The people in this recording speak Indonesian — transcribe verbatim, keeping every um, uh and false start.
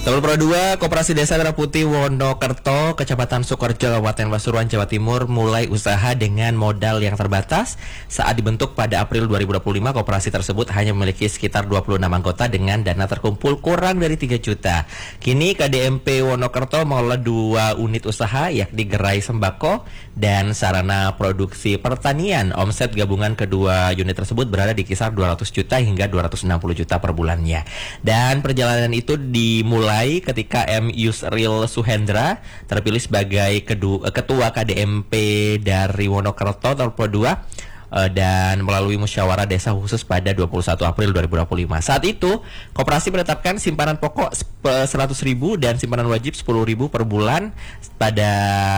Nomor Pro dua, Koperasi Desa Merah Putih Wonokerto, Kecamatan Sukorejo, Kabupaten Pasuruan, Jawa Timur mulai usaha dengan modal yang terbatas. Saat dibentuk pada April dua ribu dua puluh lima, koperasi tersebut hanya memiliki sekitar dua puluh enam anggota dengan dana terkumpul kurang dari tiga juta. Kini K D M P Wonokerto mengelola dua unit usaha, yakni gerai sembako dan sarana produksi pertanian. Omset gabungan kedua unit tersebut berada di kisar dua ratus juta hingga dua ratus enam puluh juta per bulannya. Dan perjalanan itu dimulai ketika M. Yusril Suhendra terpilih sebagai kedua, ketua K D M P dari Wonokerto Nomor dua dan melalui musyawarah desa khusus pada dua puluh satu April dua ribu dua puluh lima. Saat itu, koperasi menetapkan simpanan pokok seratus ribu dan simpanan wajib sepuluh ribu per bulan pada